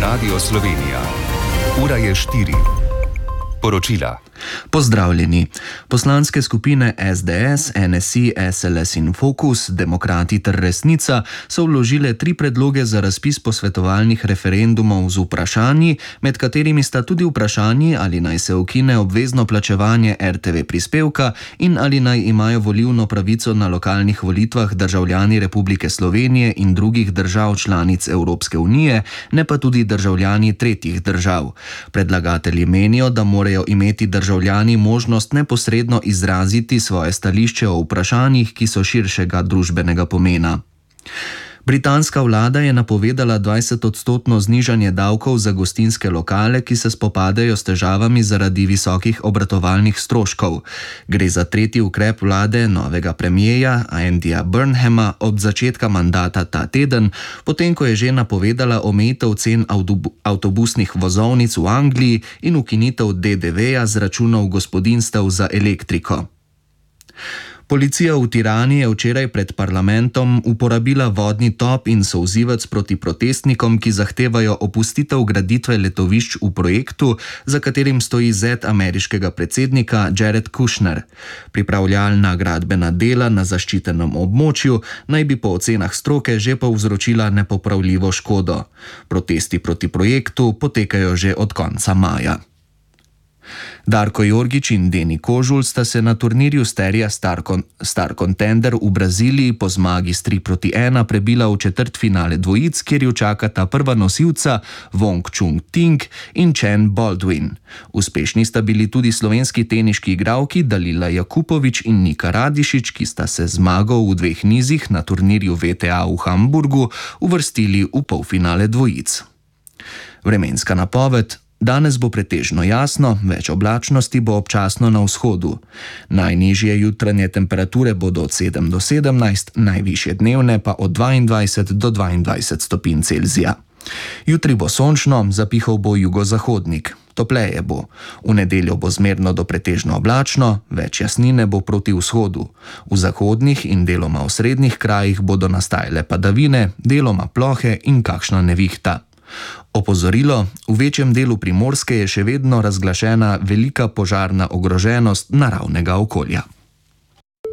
Radio Slovenija. Ura je 4. Poročila. Pozdravljeni. Poslanske skupine SDS, NSI, SLS in Fokus, Demokrati ter Resnica so vložile 3 predloge za razpis posvetovalnih referendumov z vprašanji, med katerimi sta tudi vprašanji, ali naj se ukine obvezno plačevanje RTV prispevka in ali naj imajo volilno pravico na lokalnih volitvah državljani Republike Slovenije in drugih držav članic Evropske unije, ne pa tudi državljani tretjih držav. Predlagatelji menijo, da morajo imeti državljani možnost neposredno izraziti svoje stališče o vprašanjih, ki so širšega družbenega pomena. Britanska vlada je napovedala 20% znižanje davkov za gostinske lokale, ki se spopadajo s težavami zaradi visokih obratovalnih stroškov. Gre za tretji ukrep vlade novega premierja Andyja Burnhama od začetka mandata ta teden, potem ko je že napovedala omejitev cen avtobusnih vozovnic v Angliji in ukinitev DDV-ja z računov gospodinjstev za elektriko. Policija v Tirani je včeraj pred parlamentom uporabila vodni top in solzivec proti protestnikom, ki zahtevajo opustitev graditve letovišč v projektu, za katerim stoji zet ameriškega predsednika Jared Kushner. Pripravljalna gradbena dela na zaščitenem območju naj bi po ocenah stroke že povzročila nepopravljivo škodo. Protesti proti projektu potekajo že od konca maja. Darko Jorgić in Deni Kožul sta se na turnirju Sterija Star Contender v Braziliji po zmagi s 3-1 prebila v četrtfinale dvojic, kjer ju čakata prva nosilca Wong Chun Ting in Chen Baldwin. Uspešni sta bili tudi slovenski teniški igralki Dalila Jakupović in Nika Radišić, ki sta se zmago v 2 nizih na turnirju VTA v Hamburgu uvrstili v polfinale dvojic. Vremenska napoved. Danes bo pretežno jasno, več oblačnosti bo občasno na vzhodu. Najnižje jutranje temperature bodo od 7 do 17, najvišje dnevne pa od 22 do 22 stopinj Celzija. Jutri bo sončno, zapihal bo jugozahodnik. Topleje bo. V nedeljo bo zmerno do pretežno oblačno, več jasnine bo proti vzhodu. V zahodnih in deloma osrednjih krajih bodo nastajale padavine, deloma plohe in kakšna nevihta. Opozorilo, v večjem delu Primorske je še vedno razglašena velika požarna ogroženost naravnega okolja.